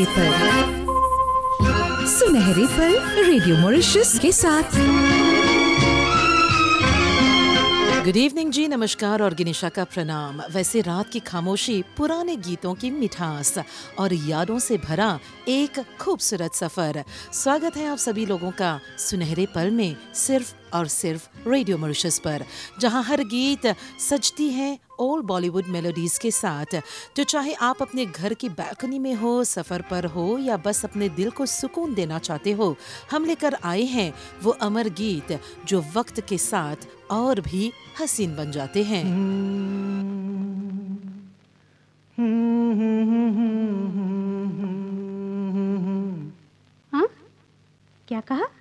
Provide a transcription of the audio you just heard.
सुनहरे पल, सुनहरे पल रेडियो मॉरिशस के साथ। गुड इवनिंग जी, नमस्कार और गिनिशा का प्रणाम। वैसे रात की खामोशी, पुराने गीतों की मिठास और यादों से भरा एक खूबसूरत सफर। स्वागत है आप सभी लोगों का सुनहरे पल में, सिर्फ और सिर्फ रेडियो मॉरिशस पर, जहां हर गीत सजती है ओल्ड बॉलीवुड मेलोडीज के साथ। तो चाहे आप अपने घर की बालकनी में हो, सफर पर हो या बस अपने दिल को सुकून देना चाहते हो, हम लेकर आए हैं वो अमर गीत जो वक्त के साथ और भी हसीन बन जाते हैं। हाँ? क्या कहा?